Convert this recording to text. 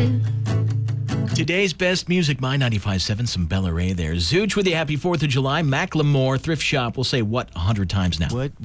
Today's best music, My 95.7, some Bella Ray there. Zooch with you, happy 4th of July. Macklemore, Thrift Shop, we'll say what 100 times now. What,